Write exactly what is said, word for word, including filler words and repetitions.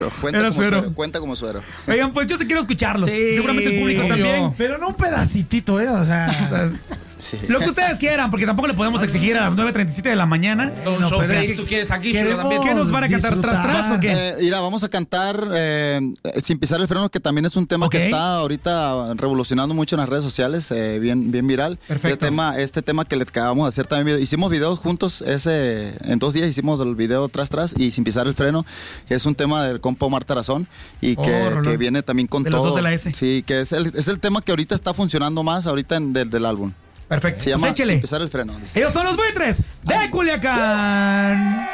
Cuenta Era como suero. suero. Cuenta como suero. Oigan, pues yo sí quiero escucharlos. Sí, Seguramente el público obvio. también. Pero no un pedacitito, ¿eh? O sea. Sí. Lo que ustedes quieran, porque tampoco le podemos exigir a las nueve treinta y siete de la mañana. Don Showface, pero es tú que quieres aquí, queremos- Shuro, también. ¿Qué nos van a cantar tras disfrutar. tras o qué? Eh, mira, vamos a cantar eh, Sin pisar el freno, que también es un tema Ok. que está ahorita revolucionando mucho en las redes sociales, eh, bien, bien viral. Perfecto. Este tema, este tema que le acabamos de hacer también, video- hicimos videos juntos, ese, en dos días hicimos el video tras tras y Sin pisar el freno. Es un tema del compa Omar Tarazón y Oh, que, rolón. que viene también con De los todo. dos de la S. Sí, que es el, es el tema que ahorita está funcionando más ahorita en- del, del álbum. Perfecto. Se llama Pues échele. Sin pisar el freno. dice. Ellos son los buitres de Culiacán.